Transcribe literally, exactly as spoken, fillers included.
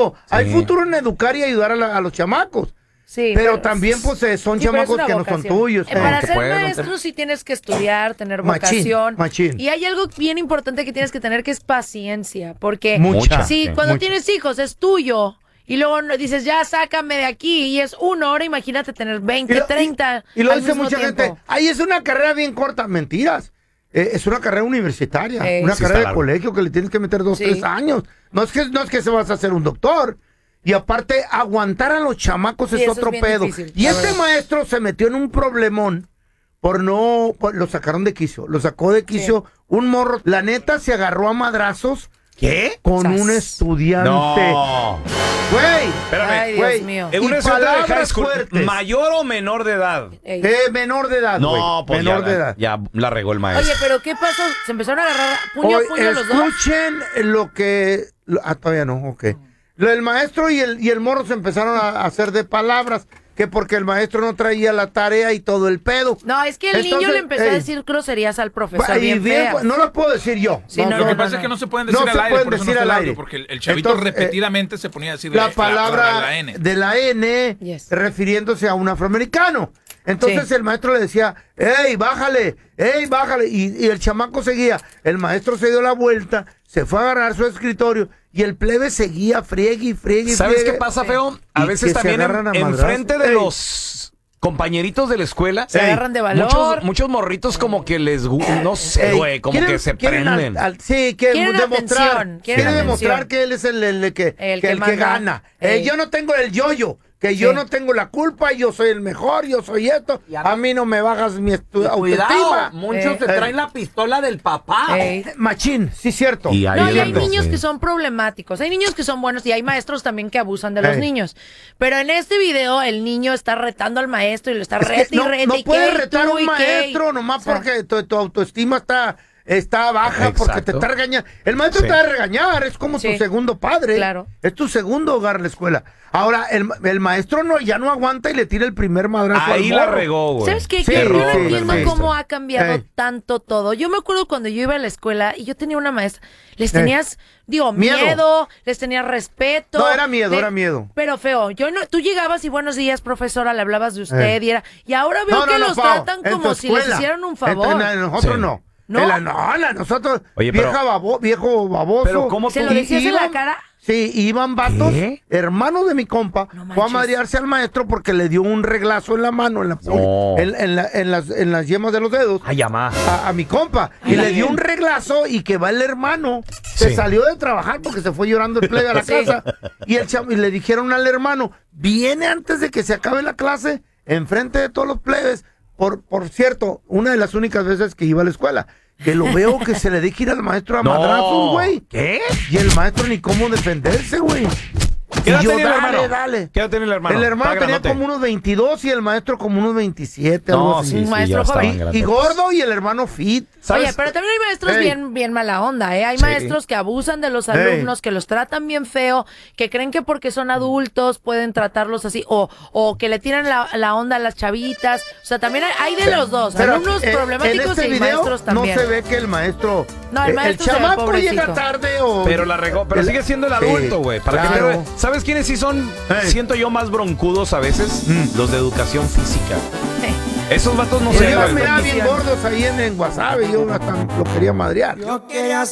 digo, Sí. hay futuro en educar y ayudar a, la, a los chamacos. Sí, pero, pero también, pues, eh, son sí, chamacos que no son tuyos. Eh, para eh. ser maestro sí tienes que estudiar, tener Machín, vocación. machín. Y hay algo bien importante que tienes que tener que es paciencia. Porque Mucha, sí, sí, cuando mucha. tienes hijos es tuyo. Y luego no- dices, ya sácame de aquí. Y es una hora, imagínate tener veinte, Y lo- treinta. Y lo al dice mismo mucha tiempo. gente, ahí es una carrera bien corta. Mentiras. Eh, es una carrera universitaria, Ey. una Sí, carrera está de largo. colegio que le tienes que meter dos, Sí. tres años. No es que no es que se vas a hacer un doctor. Y aparte, aguantar a los chamacos Sí, es eso es otro bien pedo. difícil, y la este verdad. maestro se metió en un problemón por no... por- lo sacaron de quicio. Lo sacó de quicio un morro. La neta se agarró a madrazos ¿Qué? con Sas. un estudiante. No. Güey. Espérame. Ay, Dios güey. mío. En Y una estudiante de high palabras school, fuertes. ¿mayor o menor de edad? Ey. Eh, menor de edad, güey. No, pues menor ya, de edad. ya la regó el maestro. Oye, pero ¿qué pasó? ¿Se empezaron a agarrar puño a Hoy, puño los dos? escuchen lo que... lo- ah, todavía no, ok. Lo- El maestro y el, y el morro se empezaron a, a hacer de palabras, que porque el maestro no traía la tarea y todo el pedo. No, es que el niño Entonces, le empezó a ey. decir groserías al profesor Y bien bien, feas. no lo puedo decir yo. Sí, no, Lo que no, pasa no. es que no se pueden No decir se al aire, pueden por eso no decir está al el audio, aire. porque el, el chavito Entonces, eh, repetidamente se ponía a decir La la, palabra de la N. de la N Yes. refiriéndose a un afroamericano. Entonces Sí. el maestro le decía, ¡ey, bájale! ¡Ey, bájale! Y, y el chamaco seguía. El maestro se dio la vuelta, se fue a agarrar su escritorio y el plebe seguía, friegue y friegue y ¿Sabes friegue. qué pasa, feo? A Y veces que se también agarran a en, madrazos. enfrente de Ey. los compañeritos de la escuela. Se Ey, agarran de valor. Muchos, muchos morritos como que les gu- no sé, Ey, güey, como quieren- que se quieren al- prenden. al- sí, que Quieren demostrar, atención, quiere quieren demostrar atención. que él es el, el que, El que, que el que manda. gana. Eh, Ey. yo no tengo el yo-yo, que yo Sí. no tengo la culpa, yo soy el mejor, yo soy esto. A mí no me bajas mi estu- Cuidado, autoestima. muchos Eh. te traen la pistola del papá. Ey. Machín, sí, cierto. Y ahí No, es y hay donde- niños sí. que son problemáticos, hay niños que son buenos y hay maestros también que abusan de los Ey. niños. Pero en este video el niño está retando al maestro y lo está Es que rete y no, rete. no y puedes qué, y retar a tú, un y qué, maestro y- nomás o sea, porque tu, tu autoestima está, está baja, porque te Exacto. está regañando. El maestro Sí. te va a regañar, es como Sí. tu segundo padre. Claro. Es tu segundo hogar la escuela. Ahora, el, el maestro no ya no aguanta y le tira el primer madrazo Ahí al la morro. regó, güey. ¿Sabes qué? Sí, yo, yo no sí, entiendo sí. cómo ha cambiado Ey. tanto todo. Yo me acuerdo cuando yo iba a la escuela y yo tenía una maestra. Les tenías, digo, Miedo. miedo, les tenías respeto. No, era miedo, le- era miedo. Pero feo, yo no, tú llegabas y buenos días, profesora, le hablabas de usted Ey. y era. Y ahora veo No, que no, no, los Pao, tratan en como tu si les escuela. hicieran un En- favor. En, en nosotros Sí. no. ¿No? En la- no, la- nosotros, Oye, pero- vieja babo- viejo baboso. Pero ¿cómo ¿Se tú- lo Y- decías en la iban- cara? Sí, iban vatos, ¿Qué? hermanos de mi compa, No fue a manches. madrearse al maestro porque le dio un reglazo en la mano, en, la, No. en, en la- en las, en las yemas de los dedos. Ay, amá. A, a mi compa. Y le dio un reglazo y que va el hermano. Se Sí. salió de trabajar porque se fue llorando el plebe a la Sí. casa. Y, el chavo- y le dijeron al hermano, viene antes de que se acabe la clase, enfrente de todos los plebes. Por, por cierto, una de las únicas veces que iba a la escuela, que lo veo que se le deja ir al maestro a No. madrazos, güey. ¿Qué? Y el maestro ni cómo defenderse, güey. ¿Qué edad Y yo, tenía el dale, hermano? dale. ¿Qué edad tenía el hermano? El hermano Estaba tenía grandote. como unos veintidós y el maestro como unos veintisiete, algo No, así. sí, Un sí, maestro ya estaban joven. Y grandotes. gordo y el hermano fit. ¿Sabes? Oye, pero también hay maestros Ey. bien, bien mala onda, ¿eh? Hay Sí. maestros que abusan de los alumnos, que los tratan bien feo, que creen que porque son adultos pueden tratarlos así, o, o que le tiran la, la onda a las chavitas. O sea, también hay, hay de los dos, Pero, alumnos eh, problemáticos en este y video maestros también. no se ve que el maestro... No, el eh, maestro se ve chamaco pobrecito. llega tarde o... Pero la regó, pero El- sigue siendo el Sí, adulto, güey. Para que claro. te- ¿Sabes quiénes sí son? Ey. Siento yo más broncudos a veces. Mm. Los de educación física. Sí. Esos vatos no Pues sé, yo güey. los miraba bien bendición. gordos ahí en, en WhatsApp y yo hasta lo quería madrear. Yo quería